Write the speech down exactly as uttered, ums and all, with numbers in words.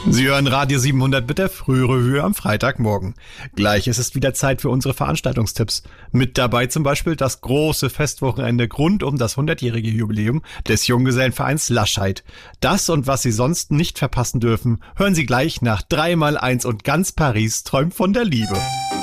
Sie hören Radio siebenhundert mit der Frührevue am Freitagmorgen. Gleich ist es wieder Zeit für unsere Veranstaltungstipps. Mit dabei zum Beispiel das große Festwochenende rund um das hundertjährige Jubiläum des Junggesellenvereins Lascheid. Das und was Sie sonst nicht verpassen dürfen, hören Sie gleich nach drei mal eins und ganz Paris träumt von der Liebe.